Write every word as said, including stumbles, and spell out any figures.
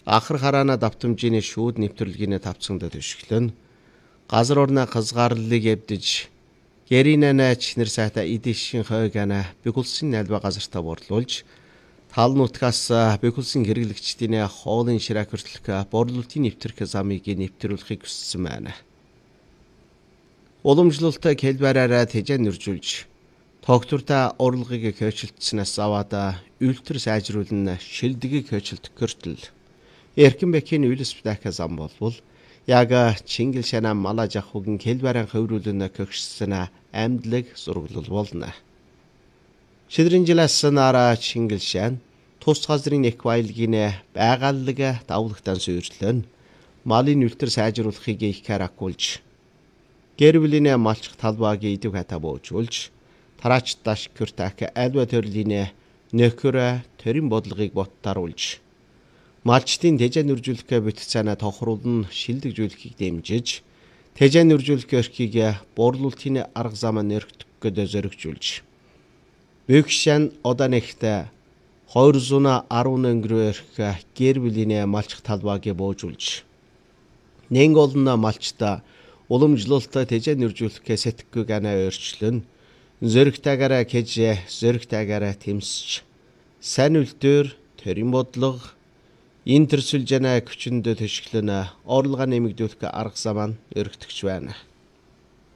Ахар хараана давтамжийн шүүд нэвтрүүлгийн тавцсандад өшгөлөн. Газар орны хазгаарлыг явдаж гэринэнэ чинэр сайта идишин хойгана бигулсын нэлбэ газартаа борлуулж тал нутгаас бигулсын хэрэглэгчдийн хоолын ширээ хүртэлх борлуулалтын нэвтрэх замыг нэвтрүүлэхийг хүссэн байна. Уламжлалт хэлбэрээрээ тэжээн нэржүүлж тогтвортой орлогыг хөөцөлдснээс аваад үйлдвэр сайжруулна шилдэгийг хөөцөлдөх гэртэл эрхэм бэкийн үйлсбэдэх зам болвол яг Чингил шана мала жахугийн хэлбэрэн хөврүүлнэ көгшсөн амьдлаг зурглал болно. Шидрэн жилээс нара Чингил шан тус газрын их баялагын байгааллаг давлагтан суйрлөн малын үйлдвэр сайжруулахыг их харакуулж гэр бүлийн малчих талбайг идэв хата боожулж тарач даш кюртак альва төрлийн нөхөр төрийн бодлогыг боттаруулж малчтын тэжээн үржүүлэх бүтцэнэ тохируулн шилдэгжүүлэхийг дэмжиж тэжээн үржүүлэх эрхийг борлуулалтын арга зам нэрхтгөд зоригжуулж бэгшэн одоо нэгт хоёр зуун арван өнгөрөө эрх гэр бүлийн малчих талбайг боожулж нэн олон малчта уламжлалт тэжээн үржүүлэх сэтгэхүйг анаа өөрчлөн зөрөгтэйгээрээ кэж зөрөгтэйгээрээ тэмсэж сайн үлдээр төрийн бодлого энэ төрсөлжэнэ хүчөндө төшглөнө орлогоо нэмэгдүүлэх арга зам нь өргөтгч байна.